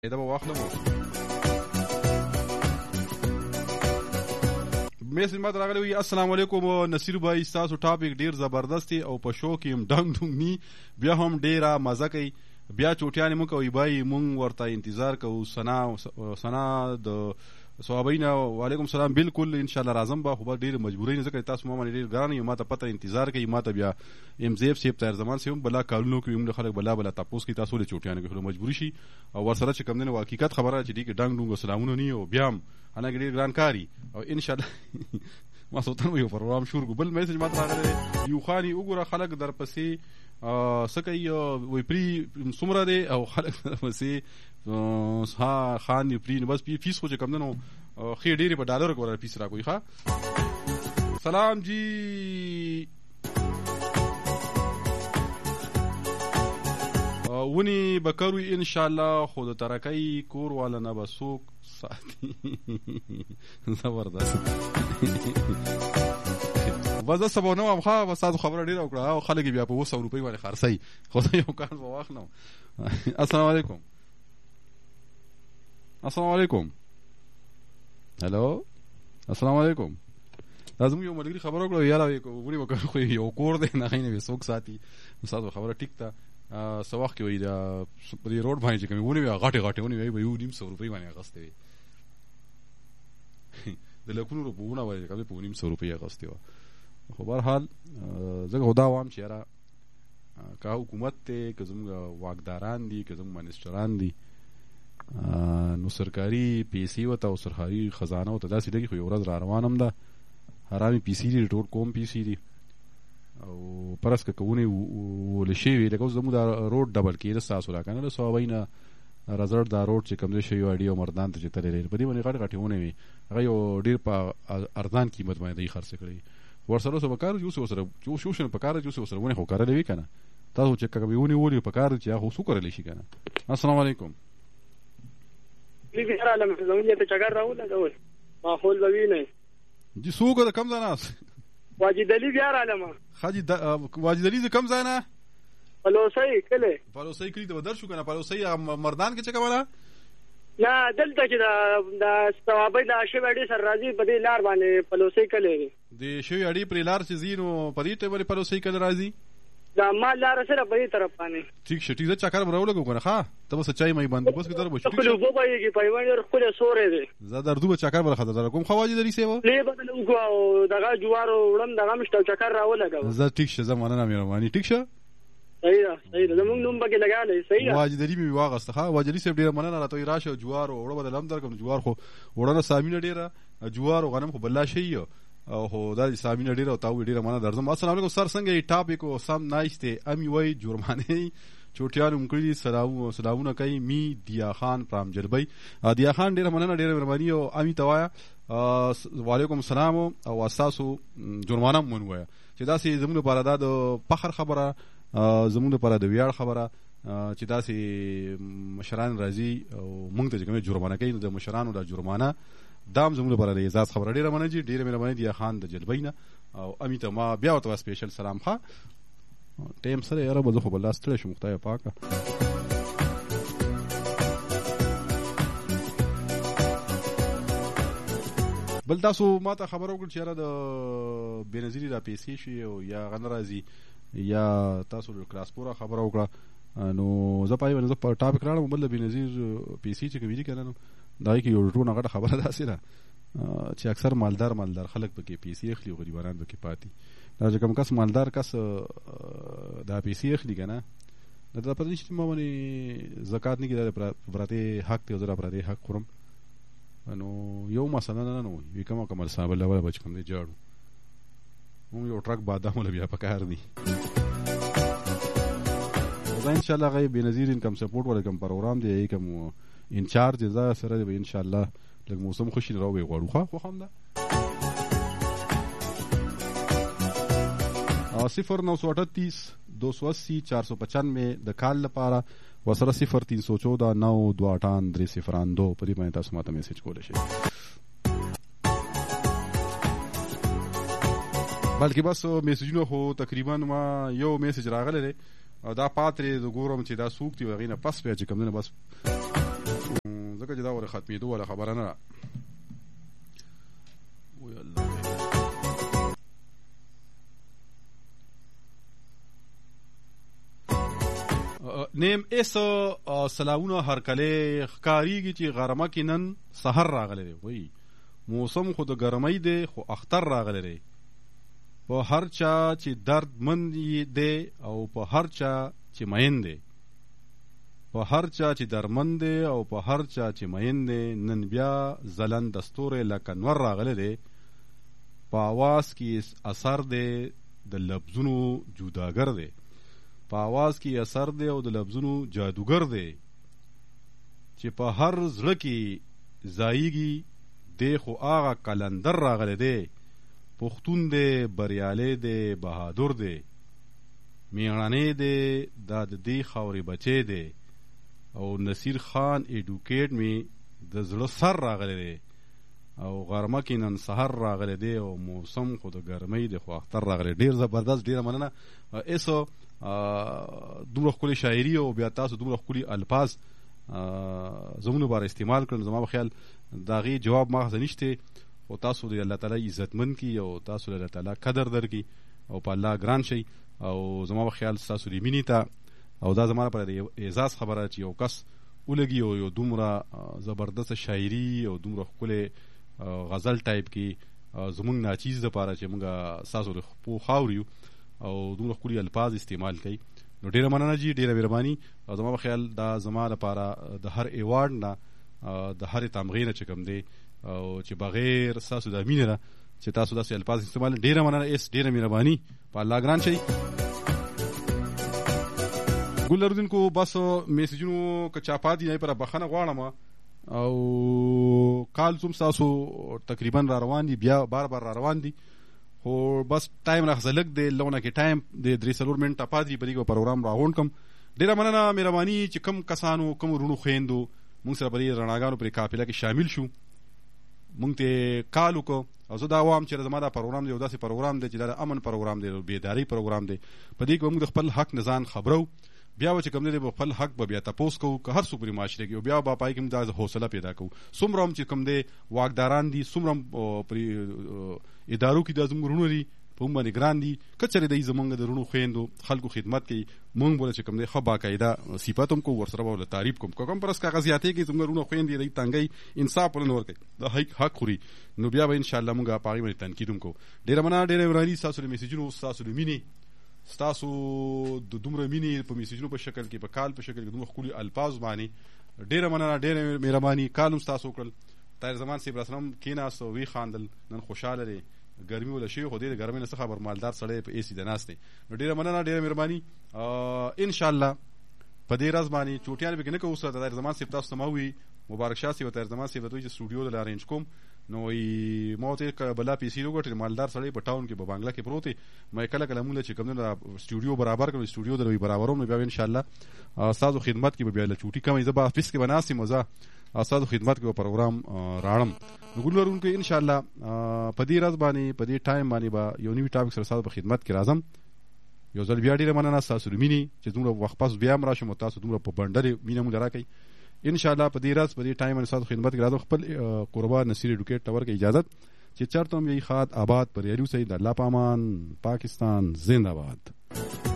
دا به واخلم میسج ماته راغلی وي السلام علیکم نصیر بھائی ستاسو ټاپک ډیر زبردست دی او په شو کې هم ډنګ ډنګ نی بیا هم ډیره مزه کوي بیا چوټیانې مو کوي بای مونږ ورته انتظار کوو سنا د صحابینا وعلیکم السلام بالکل ان شاء الله راځم به خو به ډیر مجبورۍ نه ځکه تاسو ما باندې ډیر ګران یو ماته پته انتظار کوي ماته بیا ام زیف سیب تر زمان سیم بلا کارونو کې هم خلک بلا تاسو کې تاسو له چوټیانې کې مجبوري شي او ورسره چې کم نه حقیقت خبره چې دی کې ډنګ ډنګ سلامونه نی او بیا انا ډیر ګران کاری او ان شاء الله ما سوتن یو پروګرام شروع کو بل میسج ماته راغلی یو خاني وګوره خلک در پسې سکی وی پری سمره دی او خلک پسې ها خان پری بس فیس خو چې کم نه خې ډېرې په ډالر کوله پیس را کوي ښه سلام جی ونی بکروي ان شاء الله خود ترکای کور والا نه بسوک ساتي زبردست وزه سبونو امخه وساتو خبره ډیره وکړه او خلک بیا په 200 روپۍ باندې خرڅي خو یو کار واخلم السلام علیکم السلام علیکم هلو السلام علیکم لازم یو ملګری خبره وکړو یاره وګوري وکړو خو یو کور دی نه غینه وسوک ساتي وساتو خبره ټیک تا سواخ کې وای دا په دې روډ باندې چې کوم ونی غاټه ونی وای به یو 900 روپۍ باندې اغسته وي د لکونو روپونه وای کوم په 900 روپۍ اغسته و خو بهر حال زګ خدا وام چې را کا حکومت ته که زموږ واکداران دي که زموږ منسټران دي نو سرکاري پیسې وته او سرکاري خزانه وته داسې لګي خو یو ورځ را روانم ده حرامي پیسې دي ټول کوم پیسې دي او پرس که کوونه ولشي وي لکه زموږ دا روډ ډبل کېده تاسو را کنه له صوابینه رزرټ دا روډ چې کوم شي یو اډي او مردان ته چې تللی په دې باندې غټ غټونه وي هغه یو ډیر په ارزان قیمت باندې خرڅ کړی ورسره سره پکار جو سره جو شوشن پکار جو سره ونه خو کار لوي کنه تاسو چې کوي ونی پکار چې هغه سو کړل شي کنه السلام علیکم لیکن هر عالم زمونږ ته چګر راول غول ماحول لوي نه جی سو کو کم زناس واجد علی بیا عالم خاجي واجد علی کم زنا پلوسی کله پلوسی کلی ته در شو کنه پلوسی مردان کې څه کوله لا دلته چې دا ثوابي د شوړې سر راځي په دې لار باندې پلوسی کله دی شوړې پر لار چې زینو په دې ته باندې پلوسی کله راځي دا مال لار سره په دې طرف باندې ٹھیک شټی ز چکر براول کو کنه ها ته بس چای مې باندې بس کتر بشو خپل وبو باندې پیوان خپل سورې دي زه دردو به چکر بل خطر کوم خواجه دلی سیو لی بدل وګو دغه جوارو وړم دغه مشتل چکر راول غو زه ټیک شه زمانه نه مېرمانی ټیک شه صحیح ده زمونږ نوم بګی لګاله صحیح واجدلی می واغسته ها واجدلی سیب ډیر مننه راته راشه جوار او وړو بدل هم درکم جوار خو وړنه سامینه ډیره جوار او غنم خو بلا شي او هو دا سامینه ډیره او تاو ډیره مننه درځم السلام علیکم سر څنګه ټاپک او سم نایسته امی وای جرمانه چوټیان مکړي سلامونه کوي می دیا خان پرام جلبی دیا خان ډیره مننه ډیره مهرباني او امی توایا وعلیکم السلام او اساسو جرمانه مون وای چې دا سي زموږ لپاره دا د فخر خبره زموږ لپاره د ویاړ خبره چې دا سي مشران راځي او موږ ته کوم جرمانه کوي د مشرانو د جرمانه دام زموږ لپاره د اعزاز خبره ډیره مننه ډیره مهرباني دیا خان د جلبینه او امی ته ما بیا ورته سپیشل سلام ښه ټیم سره یاره به زه خو به لاس تړی شم خدای پاکه بل تاسو ما ته خبره وکړل چې یاره د بېنظیري را پیسې شي او یا هغه نه راځي یا تاسو د کلاسپوره خبره وکړه نو زه پای باندې زه په ټاپک راړم بل د بېنظیر پیسې چې کوي که نه نو دا کې یو ټونه غټه خبره داسې ده چې اکثر مالدار خلک پکې پیسې اخلي او غریبانان پکې پاتې دا چې کوم کس مالدار کس دا پیسې اخلي که نه دا پته نشته ما باندې زکات نه کېده پراته حق دی او زه پراته حق خورم نو یو مسله نه نو وي کومه کمل صاحب الله ولا بچ کوم دی جاړو مونږ یو ټرک بادام ولا بیا پکار دی دا ان شاء الله غي بنظیر انکم سپورټ ولا کوم پروګرام دی کوم انچارج دا سره به ان شاء الله لږ موسم خوشی راوي غواړو خو هم ده 0938 280 495 د کال لپاره وسره 0314 928 په دې باندې تاسو ماته میسج کولای شئ بلکې بس میسجونه خو تقریبا ما یو میسج راغلی دی او دا پاترې د ګورم چې دا سوق دی وغینه پس بیا چې کوم نه بس ځکه چې دا ور ختمېدو ولا خبره نه وای الله نیم اس سلاونه هر کله ښکاریږي چې غرمه کې نن سحر راغلی دی. وای موسم خو د ګرمۍ دی خو اختر راغلی دی. په هر چا چې دردمند دی او په هر چا چې مین دی، په هر چا چې درمند دی او په هر چا چې مین دی، نن بیا ځلند دستورې لکه نور راغلی دی. په آواز کې اثر دی د لفظونو جداګر دی، په آواز کې اثر دی او د لفظونو جادوګر دی. چې په هر زړه کې ځایږي دی خو هغه کلندر راغلی دی. پښتون دی، بریالی دی، بهادر دی، میړنی دی، دا د دې خاورې بچی دی. او نصیر خان ایډوکیټ می د زړه سر راغلی دی. او غرمه کې نن سحر راغلی دی او موسم خو د ګرمۍ دی خو اختر راغلی. ډېر زبردست، ډېره مننه. ایسو دومره ښکلې شاعري او بیا تاسو دومره ښکلي الفاظ زمونږ لپاره استعمال کړل. زما په خیال د هغې جواب ماخذ نشته، خو تاسو د الله تعالی عزتمند کړي او تاسو د الله تعالی قدر درکړي او په الله ګران شئ. او زما په خیال ستاسو د مینې ته او دا زما لپاره د اعزاز خبره چې یو کس ولګي او یو دومره زبردست شاعري او دومره ښکلې غزل ټایپ کې زمونږ ناچیز دپاره چې مونږ ستاسو د خپو خاورې یو او دومره ښکلي الفاظ استعمال کوي. نو ډېره مننه جي، ډېره مهرباني. او زما په خیال دا زما لپاره د هر ایوارډ نه د هرې تمغې نه چې کوم دی او چې بغیر ستاسو د مینې نه چې تاسو داسې الفاظ استعمال، ډېره مننه. ایس ډېره مهرباني، په الله ګران شئ. ګل لرونکو بس میسجونو که چا پاتې دی پر بخښنه غواړم. او کال څوم ستاسو تقریبا را روان دي، بیا بار بار را روان دي، خو بس ټایم راخځه لږ دی، لونه کې ټایم د 3-4 منټه پاتې دي په دې پروګرام راغونډ کم. ډېره مننه، مهرباني چې کم کسانو کم ورونو خویندو مونږ سره په دې رڼاګانو پرې قافله کې شامل شو، مونږ ته کال وکړو. او زه دا وایم چې زما دا پروګرام دی یو داسې پروګرام دی چې دا د امن پروګرام دی، بیداري پروګرام دی. په دې کې به موږ د خپل حق نه ځان خبرو، بیا به چې کوم دی به خپل حق به بیا تپوس کوو که هر څوک پرې معاشره کې، بیا به پای کې موږ دا حوصله پیدا کوو. څومره هم چې کوم دی واکداران دي، څومره هم پرې ادارو کې دا زموږ وروڼه دي په موږ باندې ګران دي، که چېرې دی زموږ د وروڼو خویندو خلکو خدمت کوي، موږ به چې کوم دی ښه باقاعده صفت هم کوو، ورسره به ورله تعریف کوم. که کوم پرس کاغذیاتې کې زموږ وروڼه خویندې دی تنګۍ انصاف ولې نه ورکوي، د حق خوري، نو بیا به انشاءالله موږ په هغې باندې تنقید هم کوو. ډېره مننه، ډېره مهرباني. ستاسو د میسجونو، ستاسو د مینې، ستاسو د دومره مینې په میسجونو په شکل کې، په کال په شکل کې دومره ښکلي الفاظ باندې ډېره مننه، ډېره مهرباني. کال هم ستاسو وکړل. طاهر زمان صاحب راسره هم کېناست او ویې خاندل، نن خوشحاله دی. ګرمي وله شوې خو دی د ګرمۍ نه څه خبر، مالدار سړی په اې سي د ناست دی. نو ډېره مننه، ډېره مهرباني. انشاءالله په دې ورځ باندې چوټیانې پکې نه کوو. سره طاهر زمان صاحب تاسو ته ما ووایي مبارک شاه صاحب طاهر زمان صاحب ته وایي چې سټوډیو دله ارینج کوم، نو ما ورته که بلا پیسې وګټلې، مالدار سړی په ټاون کې په بانګله کې پروت دی، ما کله کله مونږ چې کوم دی سټوډیو برابر کړو، سټوډیو دله برابروم، نو بیا انشاءالله ستاسو خدمت کې به بیا له چوټي کمې، زه به افیس کې به ناست یم، زه ستاسو خدمت کې به پروګرام راړم. نو ګل لرونکو انشاءالله په دې ورځ باندې په دې ټایم باندې به یو نوي ټاپک سره ستاسو په خدمت کې راځم. یو ځل بیا ډېره مننه ستاسو د مینې چې دومره وخت پس بیا هم راشم او تاسو دومره په بنډلې مینه مونږ راکوئ. انشاءالله په دې ورځ په دې ټایم باندې ستاسو خدمت کې راځم. خپل قربان نصیر ایډوکیټ ته ورکړئ اجازت چې چېرته هم یې ښاد آباد بریالي اوسئ. د الله په امان. پاکستان زنده باد.